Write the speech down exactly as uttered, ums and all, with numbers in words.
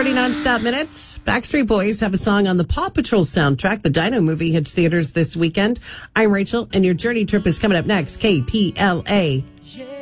forty nonstop minutes. Backstreet Boys have a song on the Paw Patrol soundtrack. The Dino movie hits theaters this weekend. I'm Rachel, and your journey trip is coming up next. K P L A.